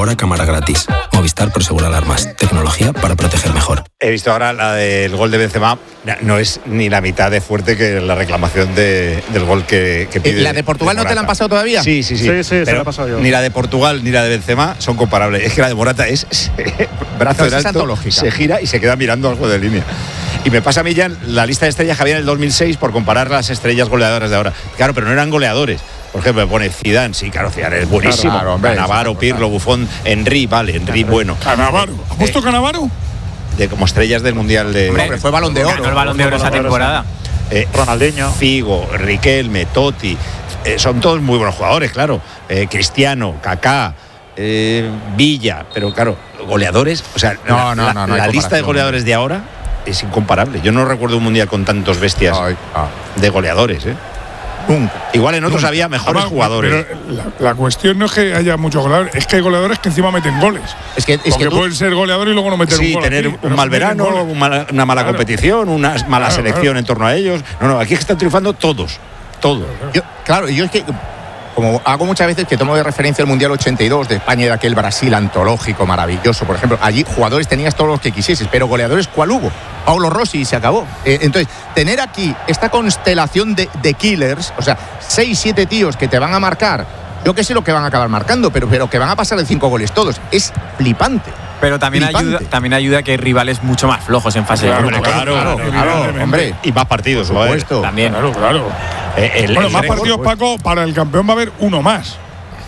Ahora cámara gratis. Movistar Prosegur Alarmas. Tecnología para proteger mejor. He visto ahora la del gol de Benzema. No es ni la mitad de fuerte que la reclamación del gol que pide. ¿La de Portugal no te la han pasado todavía? Sí, Pero se la he pasado yo. Ni la de Portugal ni la de Benzema son comparables. Es que la de Morata es brazo en alto, se gira y se queda mirando algo de línea. Y me pasa a mí ya la lista de estrellas que había en el 2006 por comparar las estrellas goleadoras de ahora. Claro, pero no eran goleadores. Por ejemplo, me pone Zidane, sí, claro, Zidane es buenísimo. Claro, hombre, Cannavaro, Pirlo, Buffon, Henry, vale, Henry bueno. ¿Cannavaro? ¿Ha puesto Cannavaro? De como estrellas del Mundial de... Hombre, fue Balón de Oro. Ganó el Balón de Oro esa temporada. Ronaldinho, Figo, Riquelme, Totti, son todos muy buenos jugadores, claro. Cristiano, Kaká, Villa, pero claro, goleadores, o sea, la lista de goleadores de ahora es incomparable. Yo no recuerdo un mundial con tantos bestias de goleadores, Nunca. Igual en otros había mejores jugadores. Pero la cuestión no es que haya muchos goleadores, es que hay goleadores que encima meten goles. Es que pueden ser goleadores y luego no meter un gol. Sí, tener aquí, un mal verano, una mala competición, una mala selección en torno a ellos. No, aquí es que están triunfando todos. Yo es que, como hago muchas veces que tomo de referencia el Mundial 82 de España y de aquel Brasil antológico, maravilloso, por ejemplo, allí jugadores tenías todos los que quisieses, pero goleadores, ¿cuál hubo? Paulo Rossi y se acabó. Entonces, tener aquí esta constelación de killers, o sea, 6-7 tíos que te van a marcar, yo que sé lo que van a acabar marcando, pero que van a pasar de 5 goles todos, es flipante. Pero también ayuda que hay rivales mucho más flojos en fase de grupo. Claro, hombre. Y más partidos, por supuesto. También. Claro. Más partidos, Paco, para el campeón va a haber uno más.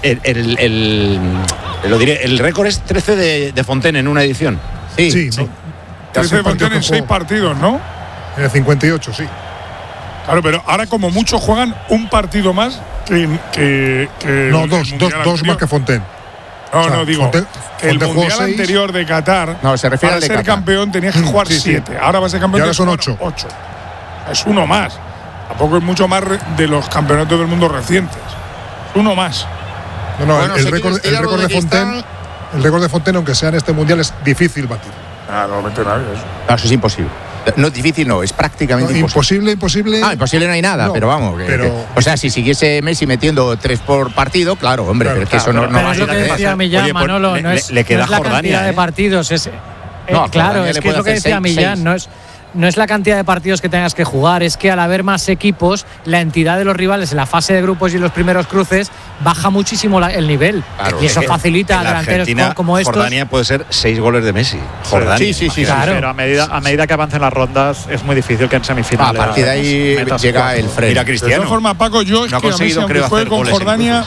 Lo diré, el récord es 13 de Fontaine en una edición. Sí. 13 de Fontaine en 6 partidos, ¿no? En el 58, sí. Claro, pero ahora como muchos juegan un partido más que no, dos más que Fontaine. No, digo, Fontaine el mundial anterior de Qatar, no, se refiere para ser campeón tenías que jugar 7. Ahora va a ser campeón. Y ahora son 8. Es uno más. Tampoco es mucho más de los campeonatos del mundo recientes. Es uno más. El récord de Fontaine, aunque sea en este mundial, es difícil batir. No mete nadie eso. Eso es imposible. No es difícil, no, es prácticamente imposible. Imposible no hay nada, pero vamos. O sea, si siguiese Messi metiendo 3 por partido, claro, hombre, pero es que eso no pero es lo que decía Millán, Manolo, no es la cantidad de partidos. Claro, es que es lo que decía Millán, no es la cantidad de partidos que tengas que jugar, es que al haber más equipos, la entidad de los rivales en la fase de grupos y en los primeros cruces baja muchísimo el nivel. Claro, y eso facilita a delanteros como estos. Jordania puede ser 6 goles de Messi. Jordania. Sí, claro. Pero a medida que avancen las rondas es muy difícil que en semifinales. A partir de ahí llega el freno. Mira Cristiano. De todas formas, Paco, yo es que a Messi, aunque juegue con Jordania,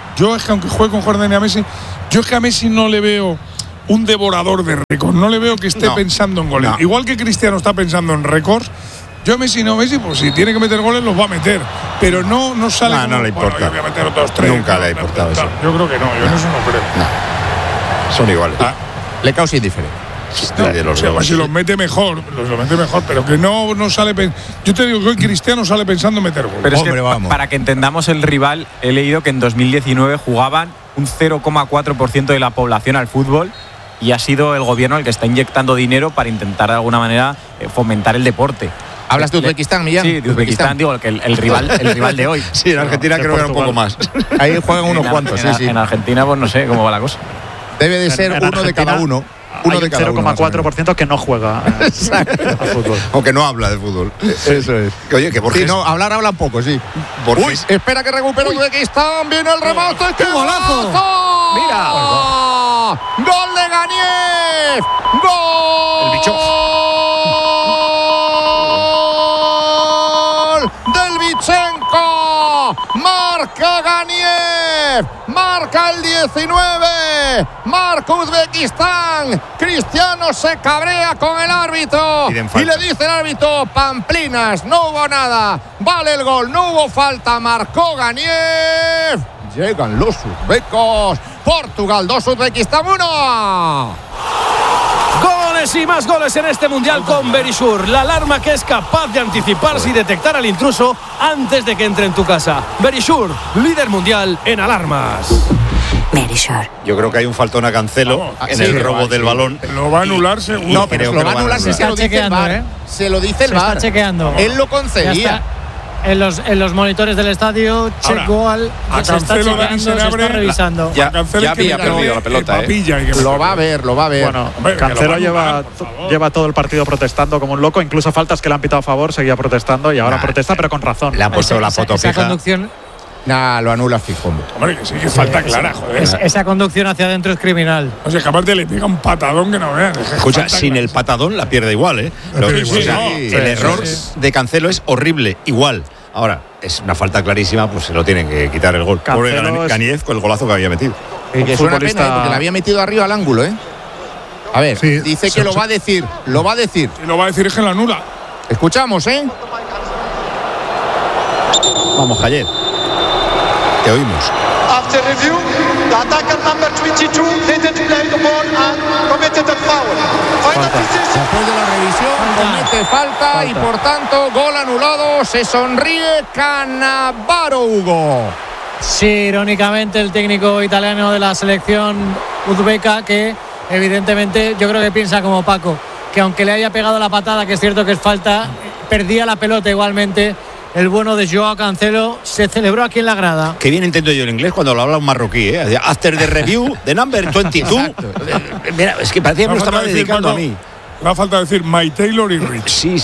yo es que a Messi no le veo un devorador de récords. No le veo que esté pensando en goles. Igual que Cristiano está pensando en récords, yo Messi, pues si tiene que meter goles los va a meter. Pero no sale. No le importa. Voy a meter otros 3. Nunca le ha importado eso. Yo creo que no, yo en eso no creo. Son iguales. Le causa indiferencia. Si los mete mejor, pero que no sale. Yo te digo que hoy Cristiano sale pensando en meter goles. Pero es que para que entendamos el rival, he leído que en 2019 jugaban un 0,4% de la población al fútbol. Y ha sido el gobierno el que está inyectando dinero para intentar de alguna manera fomentar el deporte. ¿Hablas de Uzbekistán, Millán? Sí, de Uzbekistán, digo, el rival de hoy. Sí, en Argentina creo que era un poco más. Ahí juegan unos cuantos, sí. En Argentina, pues no sé cómo va la cosa. Debe de ser uno de cada uno. Hay un 0,4% que no juega al fútbol. O que no habla de fútbol. Eso es. Oye, que Borges. Sí, no, habla poco, sí. Borges. Espera que recupere Uzbekistán. Viene el remate. ¡Qué golazo! ¡Mira! ¡Gol de Ganiev! ¡Gol! El bicho. ¡Del Vichenko! ¡Marca Ganiev! ¡Marca el 19! ¡Marca Uzbekistán! Cristiano se cabrea con el árbitro y le dice el árbitro: Pamplinas, no hubo nada, vale el gol, no hubo falta, marcó Ganiev. Llegan los uzbecos. Portugal 2, Uzbekistán 1. Goles y más goles en este mundial con Verisur, la alarma que es capaz de anticiparse y detectar al intruso antes de que entre en tu casa. Verisur, líder mundial en alarmas. Verisur. Yo creo que hay un faltón a Cancelo en el robo del balón. Lo va a anular seguro. No, pero lo va a anular si se lo dice el VAR. Se lo dice el VAR. Está chequeando. Él lo concedía. en los monitores del estadio. Check goal. Se está chequeando, se está revisando. Ya había perdido la pelota. Lo va a ver. Bueno, Cancelo lleva todo el partido protestando como un loco. Incluso faltas que le han pitado a favor, seguía protestando y ahora protesta, pero con razón. Le ha puesto la foto fija. Esa conducción. Lo anula fijo. Hombre, que sí que falta clara, joder. Esa conducción hacia adentro es criminal. O sea, que aparte le pega un patadón que no vean. Escucha, sin el patadón la pierde igual, ¿eh? El error de Cancelo es horrible, igual. Ahora, es una falta clarísima, pues se lo tienen que quitar el gol. Pobre Ganiev con el golazo que había metido. Es una pena, porque la había metido arriba al ángulo, ¿eh? A ver, dice que lo va a decir. Lo va a decir. Si lo va a decir es que la anula. Escuchamos, ¿eh? Vamos, Javier. Te oímos. After review, the attacker number 22 didn't play the ball and committed a foul. Después de la revisión, comete falta y por tanto, gol anulado. Se sonríe Cannavaro, Hugo. Sí, irónicamente el técnico italiano de la selección uzbeca, que evidentemente yo creo que piensa como Paco, que aunque le haya pegado la patada, que es cierto que es falta, perdía la pelota igualmente. El bueno de Joao Cancelo se celebró aquí en la grada. Qué bien entiendo yo el inglés cuando lo habla un marroquí, ¿eh? After the review, the number 22. Mira, es que parecía que me lo estaba dedicando a mí. No hace falta decir My Taylor y Rich. Sí.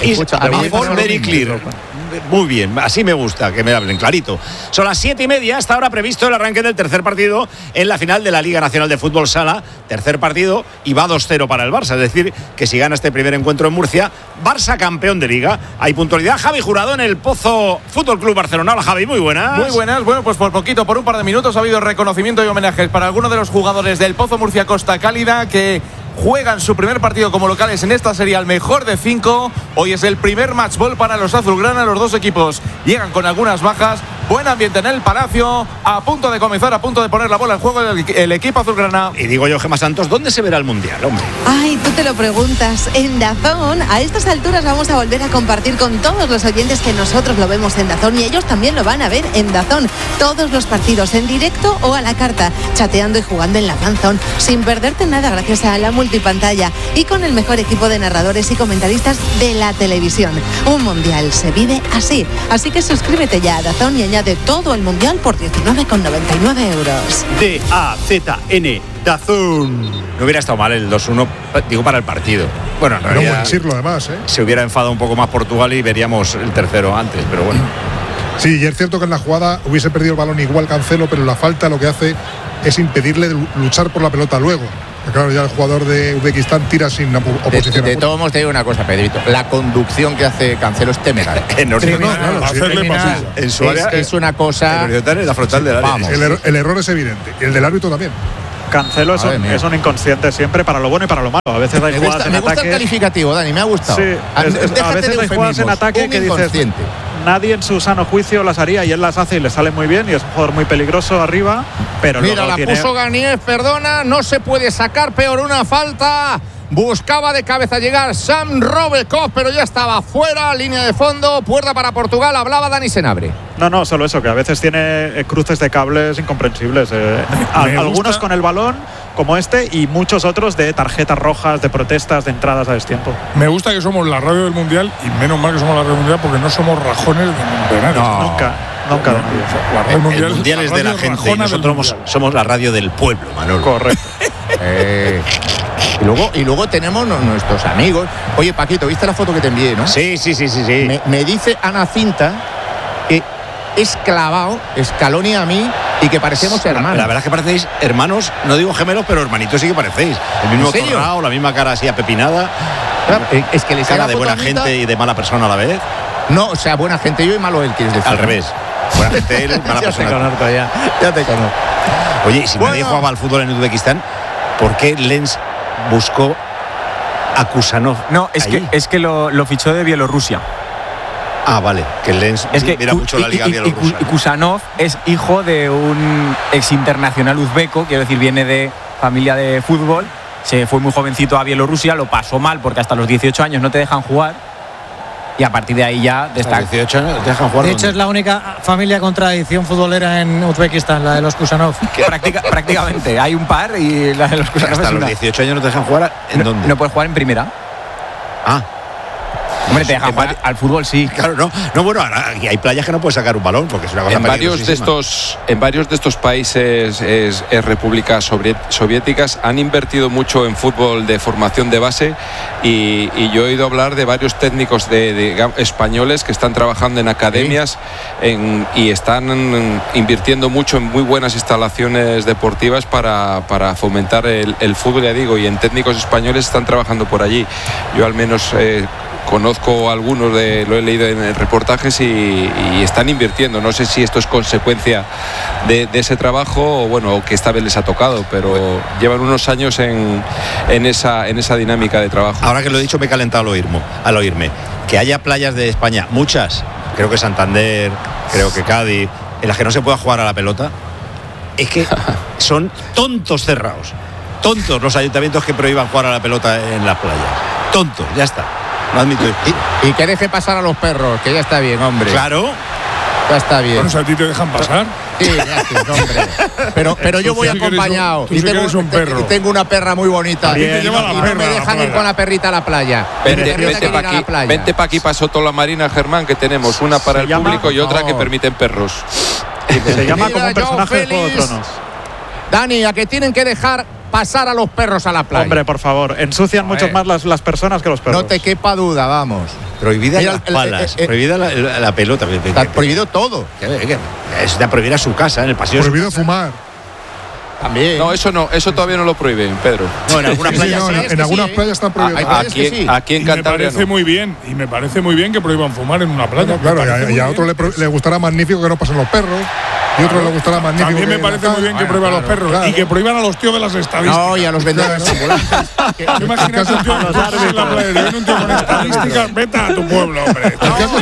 Very clear. Muy bien, así me gusta que me hablen clarito. Son las 7:30, hasta ahora previsto el arranque del tercer partido en la final de la Liga Nacional de Fútbol Sala. Tercer partido y va 2-0 para el Barça. Es decir, que si gana este primer encuentro en Murcia, Barça campeón de Liga. Hay puntualidad. Javi Jurado en el Pozo Fútbol Club Barcelona. Hola, Javi, muy buenas. Muy buenas. Bueno, pues por poquito, por un par de minutos ha habido reconocimiento y homenajes para algunos de los jugadores del Pozo Murcia Costa Cálida que juegan su primer partido como locales en esta serie al mejor de 5. Hoy es el primer match ball para los azulgrana. Los dos equipos llegan con algunas bajas. Buen ambiente en el Palacio. A punto de comenzar, a punto de poner la bola en juego el equipo azulgrana. Y digo yo, Gemma Santos, ¿dónde se verá el Mundial, hombre? Ay, tú te lo preguntas. En DAZN, a estas alturas vamos a volver a compartir con todos los oyentes que nosotros lo vemos en DAZN y ellos también lo van a ver en DAZN. Todos los partidos en directo o a la carta, chateando y jugando en la fanzone, sin perderte nada gracias a la multipantalla y con el mejor equipo de narradores y comentaristas de la televisión. Un mundial se vive así. Así que suscríbete ya a DAZN y añade todo el mundial por 19,99 euros. DAZN, DAZN. No hubiera estado mal el 2-1, digo, para el partido. Bueno, en realidad, buen chirlo además, ¿eh? Se hubiera enfadado un poco más Portugal y veríamos el tercero antes, pero bueno. Sí, y es cierto que en la jugada hubiese perdido el balón igual Cancelo, pero la falta lo que hace es impedirle luchar por la pelota luego. Claro, ya el jugador de Uzbekistán tira sin oposición. De todos modos, te digo una cosa, Pedrito. La conducción que hace Cancelo es temeraria. En su área es una cosa. La frontal del área. El error es evidente. Y el del árbitro también. Cancelo es un inconsciente siempre, para lo bueno y para lo malo. A veces hay jugadas en ataque. Me gusta el calificativo, Dani, me ha gustado. Sí, a veces hay jugadas en ataque que dices, nadie en su sano juicio las haría y él las hace y le sale muy bien y es un jugador muy peligroso arriba, pero mira, la puso Ganiev, perdona, no se puede sacar, peor una falta. Buscaba de cabeza llegar Sam Robekov, pero ya estaba fuera, línea de fondo, puerta para Portugal, hablaba Dani Senabre. No, solo eso, que a veces tiene cruces de cables incomprensibles. Algunos con el balón, como este, y muchos otros de tarjetas rojas, de protestas, de entradas a destiempo. Me gusta que somos la radio del Mundial, y menos mal que somos la radio del Mundial, porque no somos rajones de nadie. Nunca. El Mundial es de la gente y nosotros somos la radio del pueblo, Manolo. Correcto. Y luego tenemos nuestros amigos. Oye, Paquito, ¿viste la foto que te envié, no? Sí. Me dice Ana Cinta que es clavado Scaloni a mí y que parecemos hermanos. La verdad es que parecéis hermanos, no digo gemelos, pero hermanitos sí que parecéis. El mismo torrao, la misma cara así apepinada. Claro, es que le cara de buena gente y de mala persona a la vez. No, o sea, buena gente yo y malo él, quieres decir. Al revés. Buena gente él, mala persona. Ya te conozco. Oye, y si nadie jugaba al fútbol en Uzbekistán, ¿por qué Lens buscó a Kusanov? No, es que lo fichó de Bielorrusia. Ah, vale, que Lens mira mucho la Liga Bielorrusa. Y Kusanov es hijo de un ex internacional uzbeco, quiero decir, viene de familia de fútbol. Se fue muy jovencito a Bielorrusia, lo pasó mal porque hasta los 18 años no te dejan jugar. Y a partir de ahí ya destaca. 18 años te dejan jugar. De hecho, es la única familia con tradición futbolera en Uzbekistán, la de los Kusanov. Prácticamente. Hay un par y la de los Kusanov. Hasta los 18 años no te dejan jugar. ¿En dónde? No puedes jugar en primera. Ah. Hombre, te dejan jugar al fútbol, sí. Claro, no, bueno, hay playas que no puedes sacar un balón porque es una cosa en varios de estos países repúblicas soviéticas han invertido mucho en fútbol de formación de base y yo he oído hablar de varios técnicos españoles que están trabajando en academias y están invirtiendo mucho en muy buenas instalaciones deportivas para fomentar el fútbol, ya digo, y en técnicos españoles están trabajando por allí. Yo al menos conozco algunos, lo he leído en reportajes y están invirtiendo. No sé si esto es consecuencia de ese trabajo o que esta vez les ha tocado, pero llevan unos años en esa dinámica de trabajo. Ahora que lo he dicho me he calentado al oírme. Que haya playas de España, muchas, creo que Santander, creo que Cádiz, en las que no se pueda jugar a la pelota, es que son tontos cerrados. Tontos los ayuntamientos que prohíban jugar a la pelota en las playas. Tontos, ya está. No admito. Y que deje pasar a los perros, que ya está bien, hombre. Claro. Ya está bien. Bueno, ¿a ti te dejan pasar? Sí, gracias, hombre. Pero yo voy acompañado. Y tengo una perra muy bonita. Y no me dejan ir con la perrita a la playa. Vente para aquí, para Soto la Marina, Germán, que tenemos una para el público y otra que permiten perros. Se llama como un personaje de Juego de Tronos. Dani, a que tienen que dejar pasar a los perros a la playa. Hombre, por favor, ensucian mucho más las personas que los perros. No te quepa duda, vamos. Prohibida las palas, prohibida la pelota. Está prohibido todo. Está prohibida su casa, en el paseo. Prohibido fumar. También. No, eso todavía no lo prohíben, Pedro. No, en algunas playas en algunas playas están prohibidas. Aquí en Cantabria. Me parece muy bien que prohíban fumar en una playa. Claro, y a otro le gustará magnífico que no pasen los perros. Y a otro le gustará magnífico. También me parece muy bien que prohíban a los perros. Claro. Y que prohíban a los tíos de las estadísticas. No, y a los vendedores ambulantes. Imagínate un tío en la playa. Un tío con estadísticas. Vete a tu pueblo, hombre.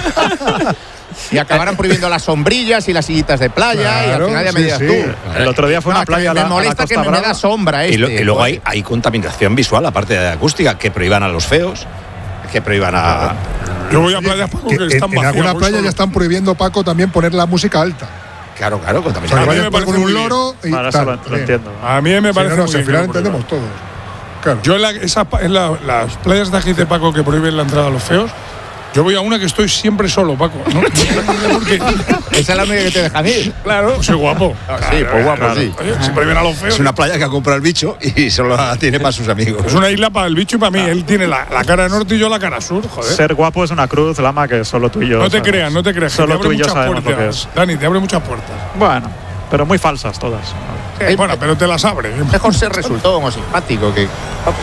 Y acabarán prohibiendo las sombrillas y las sillitas de playa. Claro, y al final ya me dirás tú. El otro día fue una playa. Me molesta que me da sombra. Y luego hay contaminación visual, aparte de acústica, que prohíban a los feos, que prohíban a. Yo voy a playas que están vacías. En algunas playas ya están prohibiendo, Paco, también poner la música alta. Claro, contaminación. O sea, me parece con un loro y lo entiendo. A mí me parece muy bien. al final entendemos todos. Claro. Yo en las playas de aquí de Paco que prohíben la entrada a los feos, yo voy a una que estoy siempre solo, Paco. ¿No? Esa es la única que te dejan ir. Claro. Soy guapo. Sí, pues guapo, sí. Oye, se prohíben a los feos. Es una playa que ha comprado el bicho y solo la tiene para sus amigos. Es una isla para el bicho y para mí. Él tiene la cara norte y yo la cara sur, joder. Ser guapo es una cruz, Lama, que solo tú y yo. No te creas. Solo tú y yo sabemos lo que es. Dani, te abre muchas puertas. Bueno, pero muy falsas todas. Bueno, pero te las abre. Mejor ser resultó como simpático que.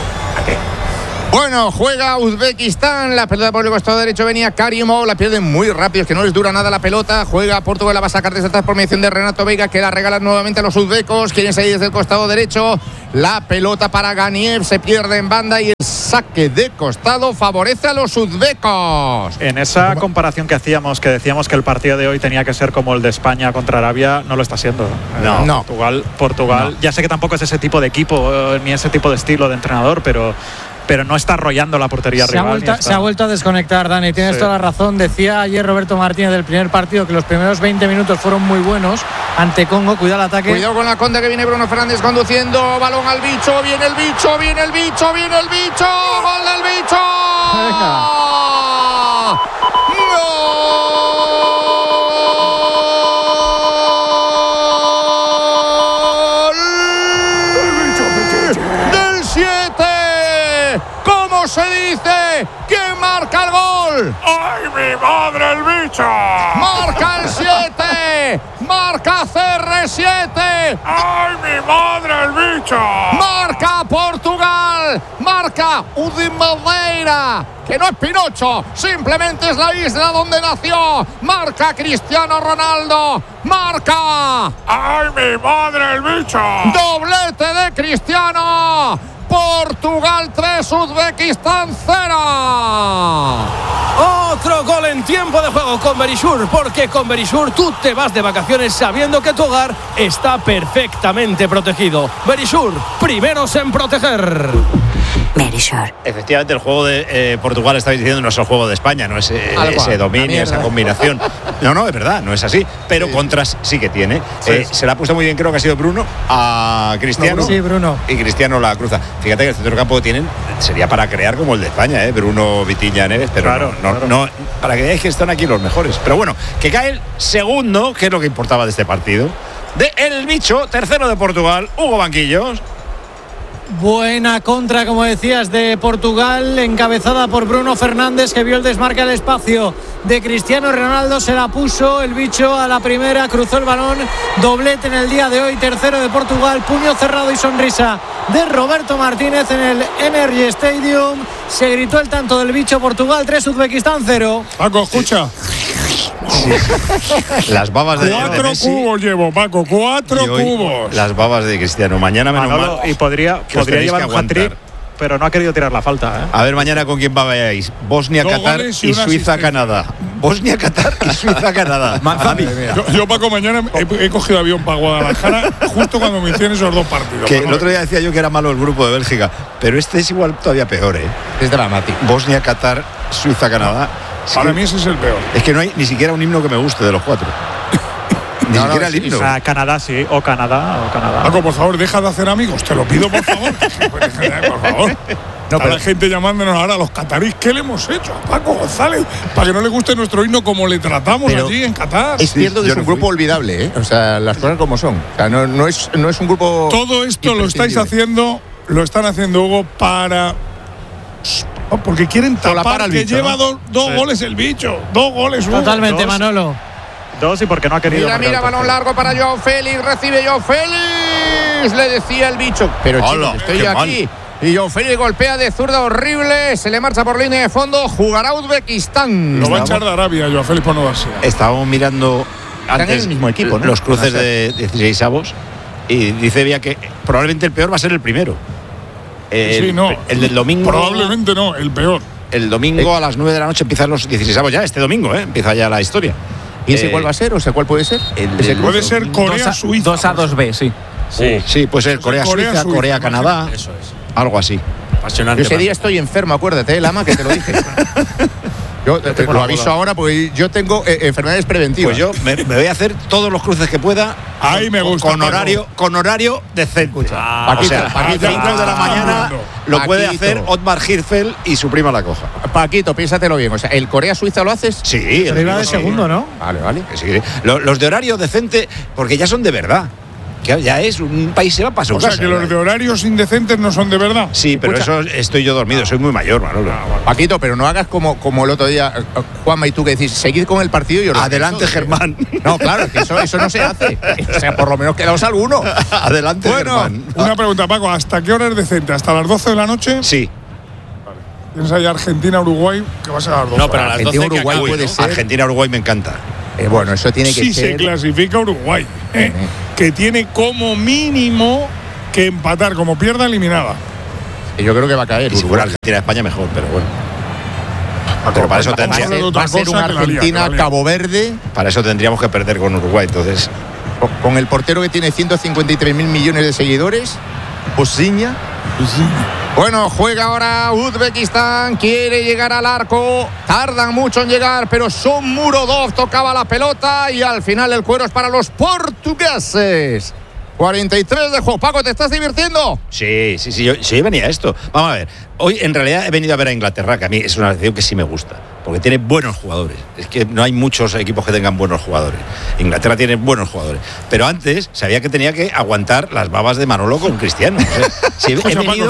Bueno, juega Uzbekistán, la pelota por el costado derecho venía Karimov, la pierden muy rápido, es que no les dura nada la pelota, juega Portugal, la va a sacar desde atrás por mediación de Renato Veiga, que la regalan nuevamente a los uzbecos, quieren salir desde el costado derecho, la pelota para Ganiev, se pierde en banda y el saque de costado favorece a los uzbecos. En esa comparación que hacíamos, que decíamos que el partido de hoy tenía que ser como el de España contra Arabia, no lo está siendo. No. Portugal, ya sé que tampoco es ese tipo de equipo, ni ese tipo de estilo de entrenador, pero no está arrollando la portería rival. Se ha vuelto a desconectar, Dani. Tienes toda la razón. Decía ayer Roberto Martínez del primer partido que los primeros 20 minutos fueron muy buenos ante Congo. Cuidado el ataque. Cuidado con la contra que viene Bruno Fernández conduciendo. Balón al bicho. Viene el bicho. Viene el bicho. Viene el bicho. ¡Gol del bicho! Venga. Se dice, ¿quién marca el gol? ¡Ay, mi madre, el bicho! Marca el 7, marca CR7. ¡Ay, mi madre, el bicho! Marca Portugal, marca Udin Madeira, que no es Pinocho, simplemente es la isla donde nació. Marca Cristiano Ronaldo, marca. ¡Ay, mi madre, el bicho! Doblete de Cristiano. Portugal 3, Uzbekistán 0. Otro gol en tiempo de juego con Berisur, porque con Berisur tú te vas de vacaciones sabiendo que tu hogar está perfectamente protegido. Berisur, primeros en proteger. Verisure. Efectivamente, el juego de Portugal, estáis diciendo, no es el juego de España, no es ese dominio, esa combinación. No, es verdad, no es así. Pero contras sí que tiene. Se la ha puesto muy bien, creo que ha sido Bruno, a Cristiano. Sí, Bruno. Y Cristiano la cruza. Fíjate que el centro campo que tienen sería para crear como el de España, Bruno, Vitinha, Neves, pero no, para que veáis que están aquí los mejores. Pero bueno, que cae el segundo, que es lo que importaba de este partido, de El Bicho, tercero de Portugal, Hugo Banquillos. Buena contra, como decías, de Portugal, encabezada por Bruno Fernández, que vio el desmarque al espacio de Cristiano Ronaldo, se la puso el Bicho a la primera, cruzó el balón, doblete en el día de hoy, tercero de Portugal, puño cerrado y sonrisa de Roberto Martínez en el Energy Stadium. Se gritó el tanto del Bicho. Portugal 3, Uzbekistán 0. Paco, escucha. Sí. Las babas de 4 Messi. cubos llevo, Paco, 4 cubos. Las babas de Cristiano. Mañana menos mal. Y podría llevar un hat-trick, pero no ha querido tirar la falta. A ver, mañana con quién vayáis. Bosnia, Qatar y Suiza, Canadá. Bosnia, Qatar y Suiza, Canadá. Yo, Paco, mañana he cogido avión para Guadalajara justo cuando me hicieron esos 2 partidos. Que el otro día decía yo que era malo el grupo de Bélgica, pero este es igual todavía peor, Es dramático. Bosnia, Qatar, Suiza, Canadá. Para mí ese es el peor. Es que no hay ni siquiera un himno que me guste de los 4. Ni siquiera el himno. O sea, Canadá sí, o Canadá. Paco, por favor, deja de hacer amigos, te lo pido, por favor. Por favor. A la gente llamándonos ahora a los cataríes. ¿Qué le hemos hecho a Paco González para que no le guste nuestro himno como le tratamos allí en Qatar? Es cierto que es un grupo olvidable, O sea, las cosas como son. O sea, no es un grupo. Todo esto lo están haciendo, Hugo, para. Porque quieren tapar al Bicho, lleva dos goles el Bicho. 2 goles. Totalmente, Manolo. 2 y porque no ha querido. Mira, balón largo para Joao Félix. Recibe Joao Félix. Le decía el Bicho. Pero chicos, estoy aquí. Y Joao Félix golpea de zurda horrible. Se le marcha por línea de fondo. Jugará Uzbekistán. Lo va a echar de Arabia, Joao Félix, por no darse. Estábamos mirando antes el mismo equipo, ¿no? Los cruces de 16avos. Y dice Vía que probablemente el peor va a ser el primero. El del domingo. Probablemente no, el peor. El domingo a las 9 de la noche empiezan los 16avos ya. Este domingo, empieza ya la historia. ¿Y ese cuál va a ser? O sea, ¿cuál puede ser? Puede ser Corea-Suiza. 2-2B, sí. Sí, puede ser Corea-Suiza, Corea-Canadá. Eso es. Algo así. Apasionante. Yo ese día estoy enfermo, acuérdate, Lama, que te lo dije. Yo te lo aviso ahora porque yo tengo enfermedades preventivas. Pues yo me voy a hacer todos los cruces que pueda. Ahí me gusta. Con horario decente. Paquito, o sea, a las 5 de la mañana lo puede hacer Otmar Hirfeld y su prima la coja. Paquito, piénsatelo bien. O sea, ¿el Corea-Suiza lo haces? Sí. Pero iba de segundo, ¿no? Vale. Sí. Los de horario decente, porque ya son de verdad. Que ya es un país se va para su casa. O sea, que los de horarios indecentes no son de verdad. Sí, pero eso estoy yo dormido, soy muy mayor, Manolo. Paquito, pero no hagas como el otro día, Juanma y tú, que decís, seguid con el partido y adelante, Germán. No, claro, que eso no se hace. O sea, por lo menos quedaos alguno. Adelante, Germán. Una pregunta, Paco, ¿hasta qué hora es decente? ¿Hasta las 12 de la noche? Sí. Tienes ahí Argentina-Uruguay, que va a ser a las 12. No, pero a las 12 Uruguay puede ser. Argentina-Uruguay me encanta. Bueno, eso tiene que ser. Si se clasifica Uruguay, que tiene como mínimo que empatar, como pierda eliminada. Yo creo que va a caer. Y si fuera Argentina-España mejor, pero bueno. Pero para eso va a ser una Argentina-Cabo Verde. Para eso tendríamos que perder con Uruguay, entonces. Con el portero que tiene 153.000 millones de seguidores, Osiña. Bueno, juega ahora Uzbekistán, quiere llegar al arco, tardan mucho en llegar, pero Son Murodov tocaba la pelota y al final el cuero es para los portugueses. 43 de juego. Paco, ¿te estás divirtiendo? Sí, yo venía a esto. Vamos a ver, hoy en realidad he venido a ver a Inglaterra, que a mí es una selección que sí me gusta, porque tiene buenos jugadores. Es que no hay muchos equipos que tengan buenos jugadores. Inglaterra tiene buenos jugadores. Pero antes sabía que tenía que aguantar las babas de Manolo con Cristiano. O sea, si he venido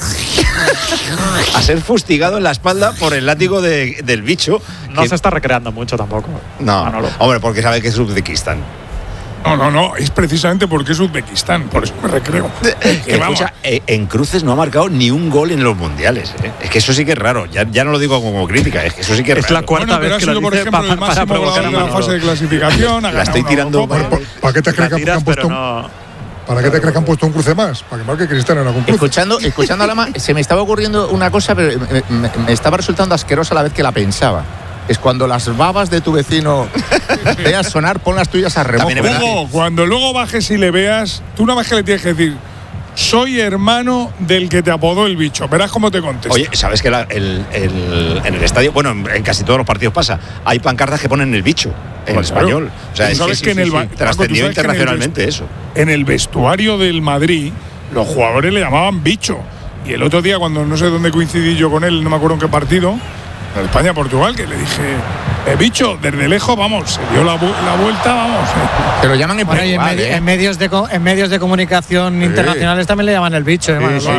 a ser fustigado en la espalda por el látigo del Bicho. No se está recreando mucho tampoco. No, Manolo. Hombre, porque sabe que es Uzbekistán. No, es precisamente porque es Uzbekistán, por eso me recreo. Escucha, en cruces no ha marcado ni un gol en los mundiales. Es que eso sí que es raro. Ya no lo digo como crítica, es que eso sí que es raro. Es la cuarta vez que lo dice, por ejemplo, el máximo goleador de la fase de clasificación. La estoy tirando. ¿Para qué te crees que han puesto ¿Para qué te crees que han puesto un cruce más? Para que marque Cristiano en algún cruce. Escuchando a Lama, se me estaba ocurriendo una cosa, pero me estaba resultando asquerosa a la vez que la pensaba. Es cuando las babas de tu vecino veas sonar, pon las tuyas a remojo. Cuando luego bajes y le veas, tú una vez que le tienes que decir, soy hermano del que te apodó el bicho. Verás cómo te contesta. Oye, ¿sabes que en el estadio, bueno, en casi todos los partidos pasa, hay pancartas que ponen el bicho en español? O sea, sabes que en el trascendió internacionalmente eso. En el vestuario del Madrid, los jugadores le llamaban bicho. Y el otro día, cuando no sé dónde coincidí yo con él, no me acuerdo en qué partido, en España-Portugal, que le dije, bicho, desde lejos, vamos, se dio la vuelta, vamos. Te lo llaman en medios de comunicación internacionales también le llaman el bicho.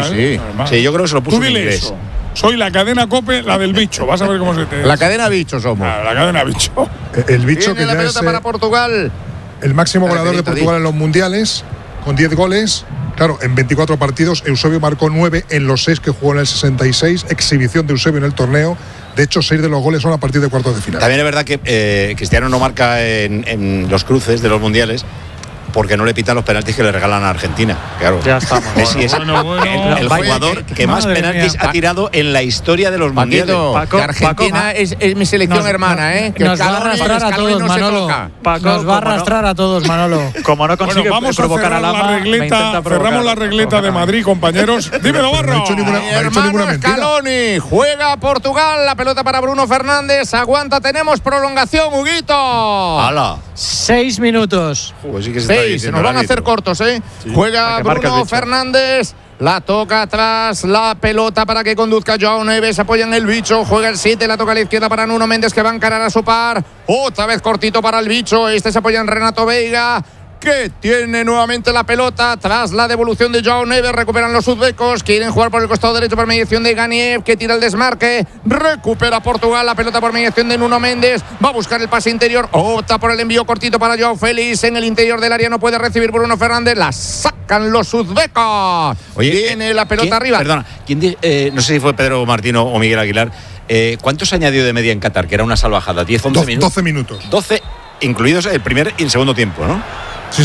Sí, yo creo que se lo puso en inglés. Eso. Soy la cadena COPE, la del bicho. Vas a ver cómo se te... La cadena bicho somos. La cadena bicho. El bicho que la pelota es para Portugal. El máximo goleador de Portugal en los mundiales, con 10 goles. Claro, en 24 partidos, Eusebio marcó 9 en los 6 que jugó en el 66. Exhibición de Eusebio en el torneo. De hecho, 6 de los goles son a partir de cuartos de final. También es verdad que Cristiano no marca en los cruces de los mundiales porque no le pitan los penaltis que le regalan a Argentina. Claro. Ya estamos. Messi es el jugador que más penaltis ha tirado en la historia de los mundiales. Que Argentina es mi selección hermana, ¿eh? Que nos va a arrastrar a todos, Manolo. Nos va a arrastrar a todos, Manolo. Como no consigue provocar a la regleta, cerramos la regleta de Madrid, compañeros. Dímelo, Barro. No ha hecho ninguna mentira. Scaloni juega Portugal, la pelota para Bruno Fernández. Aguanta, tenemos prolongación, Huguito. ¡Hala! 6 minutos. Pues sí que se nos van a hacer cortos, ¿eh? Sí, juega Bruno Fernández. La toca atrás, la pelota para que conduzca Joao Neves, apoya en el bicho, juega el 7, la toca a la izquierda para Nuno Méndez que va a encarar a su par. Otra vez cortito para el bicho, este se apoya en Renato Veiga, que tiene nuevamente la pelota tras la devolución de Joao Neves. Recuperan los uzbecos, quieren jugar por el costado derecho por mediación de Ganiev, que tira el desmarque, recupera Portugal la pelota por mediación de Nuno Méndez, va a buscar el pase interior, opta por el envío cortito para Joao Félix, en el interior del área no puede recibir Bruno Fernández, la sacan los uzbecos. Oye, tiene la pelota arriba. Perdona, no sé si fue Pedro Martino o Miguel Aguilar, ¿cuánto se añadió de media en Qatar? Que era una salvajada, 10, 11 minutos. 12 minutos. 12, incluidos el primer y el segundo tiempo, ¿no? Sí.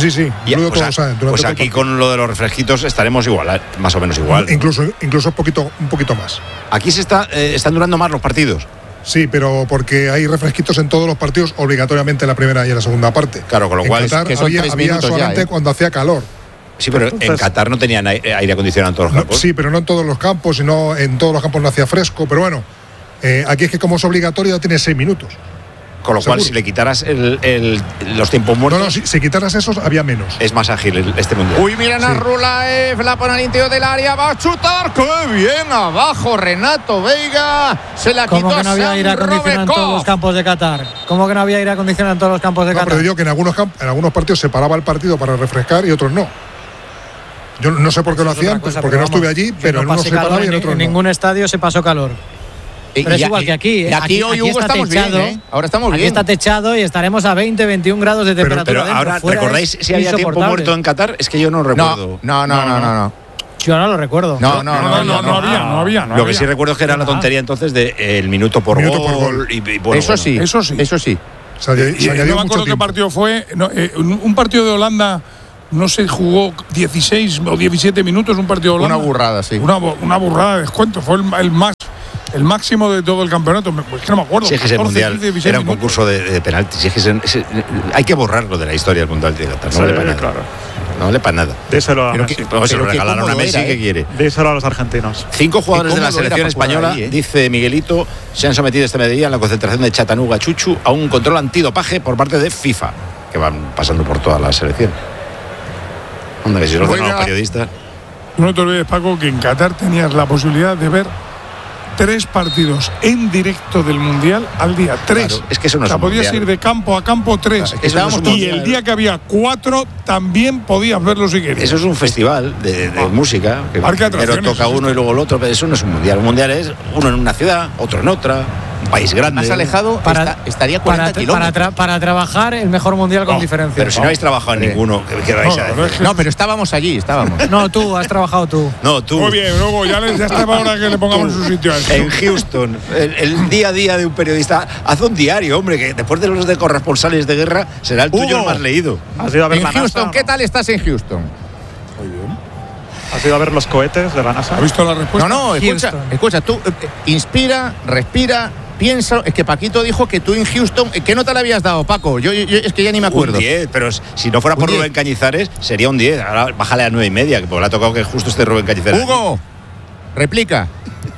Pues aquí con lo de los refresquitos estaremos igual, más o menos igual. Incluso un poquito más. Aquí están durando más los partidos. Sí, pero porque hay refresquitos en todos los partidos, obligatoriamente en la primera y en la segunda parte. Claro, con lo cual Qatar había solamente cuando hacía calor. Sí, pero en Qatar no tenían aire acondicionado en todos los campos. Sí, pero no en todos los campos, sino en todos los campos no hacía fresco. Pero bueno, aquí es que como es obligatorio tiene 6 minutos. Con lo cual, si le quitaras los tiempos muertos… No, si quitaras esos, había menos. Es más ágil este mundial. Uy, miren a Rulaev, la pone al interior del área, va a chutar. ¡Qué bien! Abajo, Renato Veiga. Se la quitó. ¿Cómo que no había aire acondicionado en todos los campos de Qatar? ¿Cómo que no había aire acondicionado en todos los campos de Qatar? Pero digo que en algunos partidos se paraba el partido para refrescar y otros no. Yo no sé por qué lo hacían, porque no estuve allí, pero en unos se paraba y en otros no. En ningún estadio se pasó calor. Pero es igual que aquí. Y aquí hoy, Hugo, estamos techado, bien, ¿eh? Ahora estamos bien. Aquí está techado y estaremos a 20 21 grados de temperatura. Pero ahora, ¿recordáis si había tiempo muerto en Qatar? Es que yo no recuerdo. No. Yo no lo recuerdo. No había. Lo que sí recuerdo es que era la tontería entonces del minuto por gol. Y bueno, eso sí. Yo me acuerdo qué partido fue. Un partido de Holanda. No se jugó 16 o 17 minutos un partido de Holanda. Una burrada, sí. Una burrada de descuento. Fue el máximo de todo el campeonato. Es que no me acuerdo. Si es que ese mundial era un concurso de penaltis. Si es que hay que borrarlo de la historia del mundial de Qatar. No vale para nada. Claro. No vale para nada. Déselo a Messi. Se lo regalaron a Messi, ¿qué quiere? Déselo a los argentinos. 5 jugadores de la selección española, dice Miguelito, se han sometido este mediodía en la concentración de Chattanooga Chuchu a un control antidopaje por parte de FIFA, que van pasando por toda la selección. Onda, que si lo hacen los periodistas. No te olvides, Paco, que en Qatar tenías la posibilidad de ver 3 partidos en directo del Mundial al día. 3. Claro, es que eso no es un podías mundial. Ir de campo a campo 3. Claro, y el día que había 4 también podías verlo si querías. Eso es un festival de música. Que primero toca uno y luego el otro, pero eso no es un mundial. Un mundial es uno en una ciudad, otro en otra. Un país grande. Más alejado estaría 40 kilómetros. Para trabajar el mejor mundial con diferencia. Pero si no habéis trabajado en ninguno, ¿qué vais a decir? No, pero estábamos allí, No, tú, has trabajado tú. No, tú. Muy bien, luego ya estaba hora que le pongamos en su sitio a esto. En Houston, el día a día de un periodista. Haz un diario, hombre, que después de los de corresponsales de guerra será el tuyo el más leído. ¿Has ido a ver en Houston? ¿Qué tal estás en Houston? Muy bien. ¿Has ido a ver los cohetes de la NASA? ¿Has visto la respuesta? No, escucha, tú inspira, respira piensa, es que Paquito dijo que tú en Houston, ¿qué nota le habías dado, Paco? Yo es que ya ni me acuerdo. Un 10, pero si no fuera por Rubén Cañizares, sería un 10. Ahora bájale a 9,5, que pues le ha tocado que justo esté Rubén Cañizares. Hugo, replica.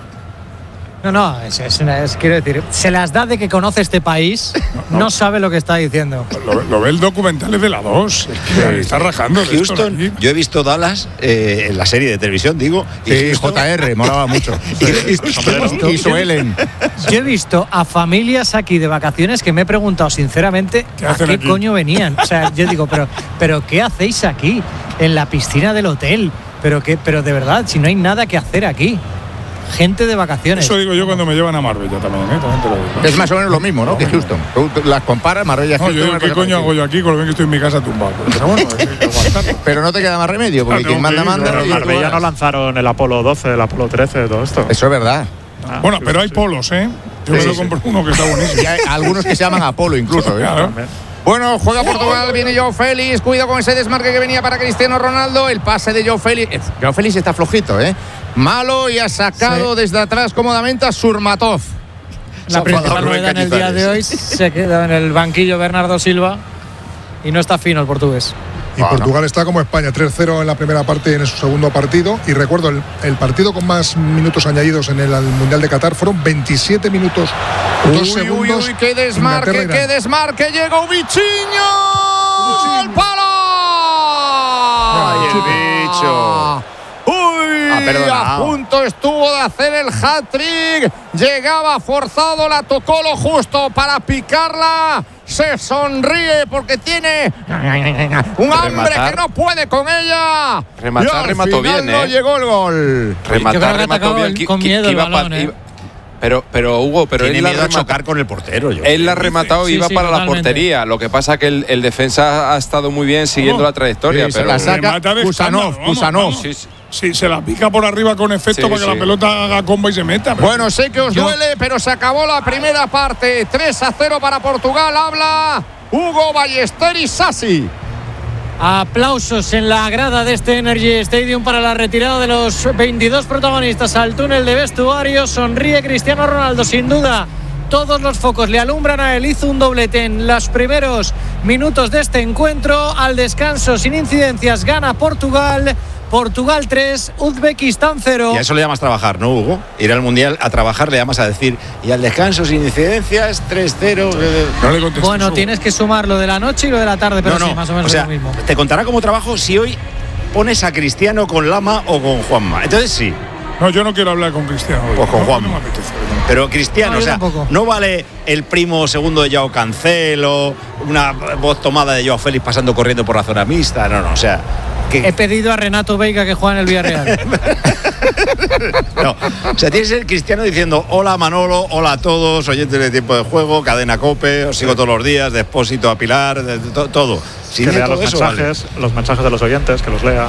No, quiero decir, se las da de que conoce este país, no sabe lo que está diciendo. Lo ve el documental de la 2, es que está rajando. Houston, yo he visto Dallas en la serie de televisión, digo. Y JR, molaba mucho. Y Suelen. Yo he visto a familias aquí de vacaciones que me he preguntado sinceramente a qué coño venían. O sea, yo digo, pero ¿qué hacéis aquí? En la piscina del hotel. Pero de verdad, si no hay nada que hacer aquí. Gente de vacaciones. Eso digo yo cuando me llevan a Marbella también, también te lo digo. Es más o menos lo mismo, ¿no? Que Houston. Tú las comparas, Marbella, Houston. No, yo digo, ¿qué coño hago yo aquí con lo bien que estoy en mi casa tumbado? Pero bueno, pero no te queda más remedio, porque quien manda. En Marbella no lanzaron el Apolo 12, el Apolo 13, todo esto. Eso es verdad. Bueno, pero hay polos, ¿eh? Yo me lo compro uno que está buenísimo. Y hay algunos que se llaman Apolo incluso, ¿eh? Claro. Bueno, juega Portugal, viene Joao Félix, cuidado con ese desmarque que venía para Cristiano Ronaldo, el pase de Joao Félix. Joao Félix está flojito, malo, y ha sacado desde atrás cómodamente a Surmatov. La principal novedad en el día de hoy se queda en el banquillo Bernardo Silva y no está fino el portugués. Y Portugal está como España, 3-0 en la primera parte en su segundo partido. Y recuerdo, el partido con más minutos añadidos en el Mundial de Qatar fueron 27 minutos, 2 segundos. Uy, qué desmarque, llegó Bichiño. ¡El palo! ¡Ay, el bicho! A punto estuvo de hacer el hat-trick. Llegaba forzado, la tocó lo justo para picarla. Se sonríe porque tiene un hambre que no puede con ella. Remató bien, no llegó el gol. Remató bien. Con miedo el balón, Pero Hugo, tiene miedo a chocar con el portero. Él la ha rematado y iba para totalmente. la portería. Lo que pasa que el defensa ha estado muy bien siguiendo la trayectoria. Sí, pero se la saca Kusanov. Sí, se la pica por arriba con efecto para que la pelota haga comba y se meta. Bueno, sé que os duele, pero se acabó la primera parte. 3-0 para Portugal. Habla Hugo Ballesteros Sassi. Aplausos en la grada de este Energy Stadium para la retirada de los 22 protagonistas al túnel de vestuario. Sonríe Cristiano Ronaldo, sin duda. Todos los focos le alumbran a él. Hizo un doblete en los primeros minutos de este encuentro. Al descanso, sin incidencias, gana Portugal. Portugal 3, Uzbekistán 0. Y a eso le llamas trabajar, ¿no, Hugo? Ir al Mundial a trabajar le llamas a decir, y al descanso sin incidencias, 3-0. No le contestes. Bueno, tienes que sumar lo de la noche y lo de la tarde, pero sí, más o menos es lo mismo. Te contará como trabajo si hoy pones a Cristiano con Lama o con Juanma. Entonces sí. No, yo no quiero hablar con Cristiano. Pues con Juanma. No me apetece. Pero Cristiano, no, tampoco. No vale el primo segundo de Joao Cancelo, una voz tomada de Joao Félix pasando corriendo por la zona mixta. No, o sea. He pedido a Renato Veiga que juegue en el Villarreal. No, o sea, tienes el Cristiano diciendo hola Manolo, hola a todos, oyentes de Tiempo de Juego, Cadena COPE, os sigo todos los días, de Expósito a Pilar, todo. Que lea los mensajes de los oyentes, que los lea.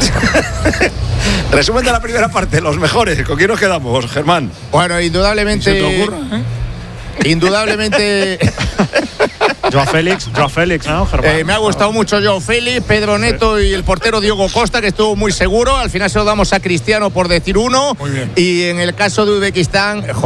Resumen de la primera parte, los mejores. ¿Con quién nos quedamos, Germán? Bueno, indudablemente. ¿Se te ocurra, Indudablemente. Joao Félix, ¿no, Germán? Me ha gustado mucho Joao Félix, Pedro Neto y el portero Diogo Costa, que estuvo muy seguro. Al final se lo damos a Cristiano por decir uno. Muy bien. Y en el caso de Uzbekistán,